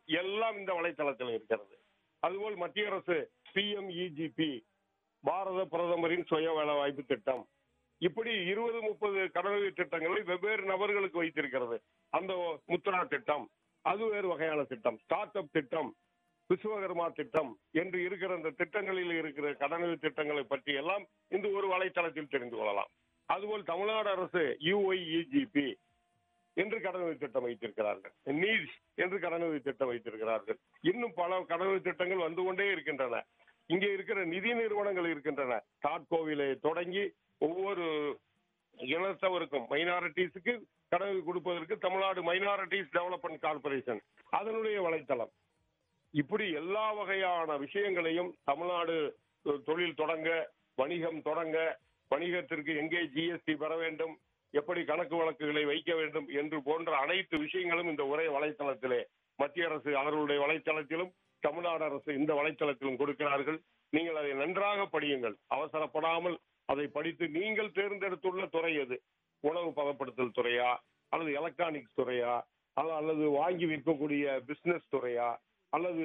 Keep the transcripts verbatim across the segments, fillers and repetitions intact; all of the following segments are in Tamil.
எல்லாம் இந்த வலைத்தளத்தில் இருக்கிறது. அதுபோல் மத்திய அரசு பிஎம்இஜிபி, பாரத பிரதமரின் சுய வேலை வாய்ப்பு திட்டம், இப்படி இருபது முப்பது கடனுதவி திட்டங்களை வெவ்வேறு நபர்களுக்கு வைத்திருக்கிறது. அந்த முத்ரா திட்டம் அது வேறு வகையான திட்டம், ஸ்டார்ட் அப் திட்டம், விஸ்வகர்மா திட்டம் என்று இருக்கிற இந்த திட்டங்களில் இருக்கிற கடனுதவி திட்டங்களை பற்றி எல்லாம் இந்த ஒரு வலைத்தளத்தில் தெரிந்து கொள்ளலாம். அதுபோல் தமிழ்நாடு அரசு யுஐஇஜிபி என்று கடனுதவி திட்டம் வைத்திருக்கிறார்கள், நீட்ஸ் என்று கடனுதவி திட்டம் வைத்திருக்கிறார்கள். இன்னும் பல கடனுதவி திட்டங்கள் வந்து கொண்டே இருக்கின்றன. இங்கே இருக்கிற நிதி நிறுவனங்கள் இருக்கின்றன. தாட்கோவிலை தொடங்கி ஒவ்வொரு இனத்தவருக்கும் மைனாரிட்டிஸுக்கு கடனுதவி கொடுப்பதற்கு தமிழ்நாடு மைனாரிட்டிஸ் டெவலப்மெண்ட் கார்பரேஷன் அதனுடைய வலைத்தளம், இப்படி எல்லா வகையான விஷயங்களையும் தமிழ்நாடு தொழில் தொடங்க, வணிகம் தொடங்க, வணிகத்திற்கு எங்கே ஜிஎஸ்டி பெற வேண்டும், எப்படி கணக்கு வழக்குகளை வைக்க வேண்டும் என்று போன்ற அனைத்து விஷயங்களும் இந்த ஒரே வலைத்தளத்திலே மத்திய அரசு அவர்களுடைய வலைத்தளத்திலும் தமிழ்நாடு அரசு இந்த வலைத்தளத்திலும் கொடுக்கிறார்கள். நீங்கள் அதை நன்றாக படியுங்கள். அவசரப்படாமல் அதை படித்து நீங்கள் தேர்ந்தெடுத்துள்ள துறை எது, உணவு பதப்படுத்தல் துறையா அல்லது எலக்ட்ரானிக்ஸ் துறையா அல்லது வாங்கி விற்கக்கூடிய பிசினஸ் துறையா அல்லது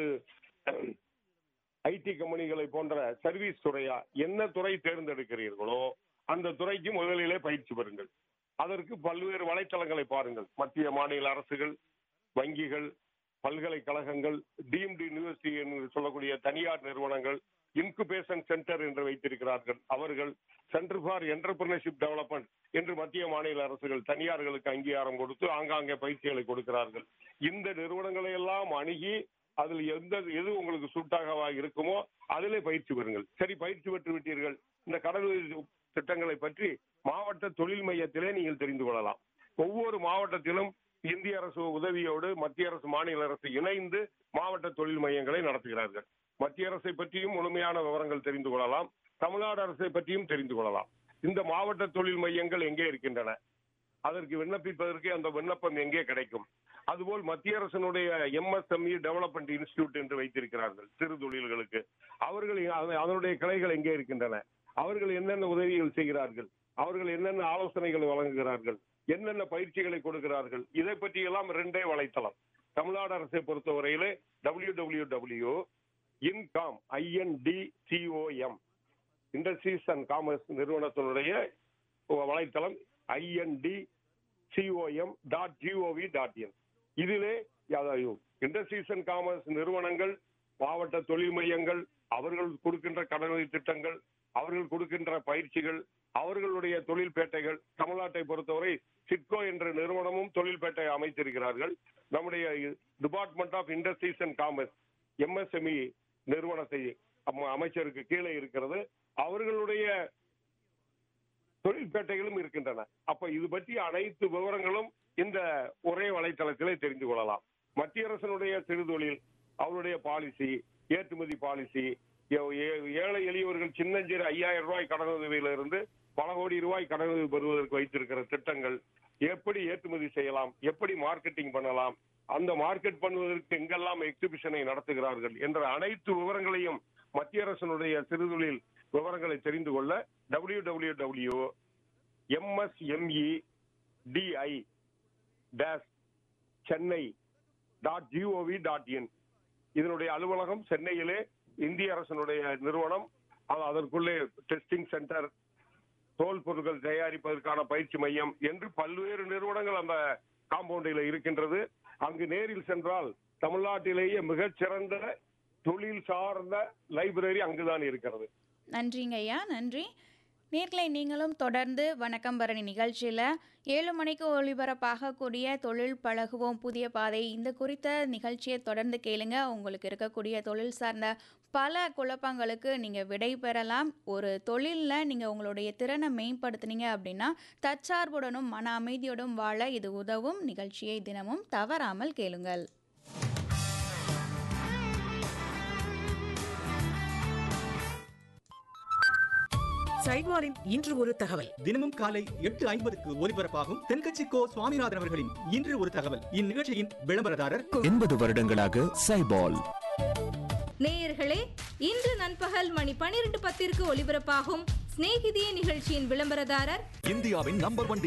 ஐடி கம்பெனிகளை போன்ற சர்வீஸ் துறையா, என்ன துறை தேர்ந்தெடுக்கிறீர்களோ அந்த துறைக்கு முதலிலே பயிற்சி பெறுங்கள். அதற்கு பல்வேறு வலைத்தளங்களை பாருங்கள். மத்திய மாநில அரசுகள், வங்கிகள், பல்கலைக்கழகங்கள், டீம்டு யூனிவர்சிட்டி என்று சொல்லக்கூடிய தனியார் நிறுவனங்கள், இன்குபேஷன் சென்டர் என்று வைத்திருக்கிறார்கள் அவர்கள், சென்டர் ஃபார் என்டர்பிரினர்ஷிப் டெவலப்மெண்ட் என்று மத்திய மாநில அரசுகள் தனியார்களுக்கு அங்கீகாரம் கொடுத்து ஆங்காங்கே பயிற்சிகளை கொடுக்கிறார்கள். இந்த நிறுவனங்களை எல்லாம் அணுகி அதில் எந்த எது உங்களுக்கு சூட்டாக இருக்குமோ அதிலே பயிற்சி பெறுங்கள். சரி, பயிற்சி பெற்று விட்டீர்கள், இந்த கடனுதவி திட்டங்களை பற்றி மாவட்ட தொழில் மையத்திலே நீங்கள் தெரிந்து கொள்ளலாம். ஒவ்வொரு மாவட்டத்திலும் இந்திய அரசு உதவியோடு மத்திய அரசு மாநில அரசு இணைந்து மாவட்ட தொழில் மையங்களை நடத்துகிறார்கள். மத்திய அரசை பற்றியும் முழுமையான விவரங்கள் தெரிந்து கொள்ளலாம், தமிழ்நாடு அரசை பற்றியும் தெரிந்து கொள்ளலாம். இந்த மாவட்ட தொழில் மையங்கள் எங்கே இருக்கின்றன, அதற்கு விண்ணப்பிப்பதற்கு அந்த விண்ணப்பம் எங்கே கிடைக்கும். அதுபோல் மத்திய அரசினுடைய எம்எஸ்எம்இ டெவலப்மெண்ட் இன்ஸ்டிடியூட் என்று வைத்திருக்கிறார்கள் சிறு தொழில்களுக்கு. அவர்கள் அதனுடைய கிளைகள் எங்கே இருக்கின்றன, அவர்கள் என்னென்ன உதவிகள் செய்கிறார்கள், அவர்கள் என்னென்ன ஆலோசனைகள் வழங்குகிறார்கள், என்னென்ன பயிற்சிகளை கொடுக்கிறார்கள், இதை பற்றி எல்லாம் ரெண்டே வலைத்தளம். தமிழ்நாடு அரசை பொறுத்தவரையிலே W W W இன்காம் ஐஎன்டிசிஓஎம் industries and commerce நிறுவனத்தினுடைய வலைத்தளம் ஐஎன்டிசிஓஎம் டாட் ஜிஓவி டாட் இன். இதிலே இண்டஸ்ட்ரீஸ் அண்ட் காமர்ஸ் நிறுவனங்கள், மாவட்ட தொழில் மையங்கள், அவர்கள் கொடுக்கின்ற கடனுதவி திட்டங்கள், அவர்கள் கொடுக்கின்ற பயிற்சிகள், அவர்களுடைய தொழில்பேட்டைகள். தமிழ்நாட்டை பொறுத்தவரை சிட்கோ என்ற நிறுவனமும் தொழில்பேட்டை அமைத்திருக்கிறார்கள். நம்முடைய department of industries and commerce MSME நிறுவனத்தை அமைச்சருக்கு கீழே இருக்கிறது. அவர்களுடைய தொழில்பேட்டைகளும் இருக்கின்றன. அப்ப இது பற்றி அனைத்து விவரங்களும் இந்த ஒரே வலைத்தளத்திலே தெரிந்து கொள்ளலாம். மத்திய அரசினுடைய சிறு தொழில், அவருடைய பாலிசி, ஏற்றுமதி பாலிசி, ஏழை எளியவர்கள் சின்னஞ்சிறு ஐயாயிரம் ரூபாய் கடனுதவியிலிருந்து பல கோடி ரூபாய் கடனுதவி பெறுவதற்கு வைத்திருக்கிற திட்டங்கள், எப்படி ஏற்றுமதி செய்யலாம், எப்படி மார்க்கெட்டிங் பண்ணலாம், அந்த மார்க்கெட் பண்ணுவதற்கு எங்கெல்லாம் எக்ஸிபிஷனை நடத்துகிறார்கள் என்ற அனைத்து விவரங்களையும் மத்திய அரசினுடைய சிறு தொழில் விவரங்களை தெரிந்து கொள்ள W W W MSME DI dash Chennai dot gov dot in. இதனுடைய அலுவலகம் சென்னையிலே, இந்திய அரசினுடைய நிறுவனம். அதற்குள்ளே டெஸ்டிங் சென்டர், தோல் பொருட்கள் தயாரிப்பதற்கான பயிற்சி மையம் என்று பல்வேறு நிறுவனங்கள் அந்த காம்பவுண்டில் இருக்கின்றது. அங்கு நேரில் சென்றால் தமிழ்நாட்டிலேயே மிகச்சிறந்த தொழில் சார்ந்த லைப்ரரி அங்குதான் இருக்கிறது. நன்றிங்க ஐயா, நன்றி. நேர்களை நீங்களும் தொடர்ந்து வணக்கம் பரணி நிகழ்ச்சியில் ஏழு மணிக்கு ஒளிபரப்பாகக்கூடிய தொழில் பழகுவோம் புதிய பாதை இந்த குறித்த நிகழ்ச்சியை தொடர்ந்து கேளுங்க. உங்களுக்கு இருக்கக்கூடிய தொழில் சார்ந்த பல குழப்பங்களுக்கு நீங்கள் விடை பெறலாம். ஒரு தொழிலில் நீங்கள் உங்களுடைய திறனை மேம்படுத்தினீங்க அப்படின்னா தற்சார்புடனும் மன அமைதியோடும் வாழ இது உதவும். நிகழ்ச்சியை தினமும் தவறாமல் கேளுங்கள். சைவாரின் இன்று ஒரு தகவல். தினமும் காலை எட்டு ஐம்பதுக்கு ஒலிபரப்பாகும் தென்கட்சி கோ சுவாமிநாதன் அவர்களின் இன்று ஒரு தகவல். இந்நிகழ்ச்சியின் விளம்பரதாரர் எண்பது வருடங்களாக சைபால். நேயர்களே, இன்று நண்பகல் மணி பனிரெண்டு பத்திற்கு ஒலிபரப்பாகும் சிநேகிதியே நிகழ்ச்சியின் விளம்பரதாரர் இந்தியாவின் நம்பர் ஒன்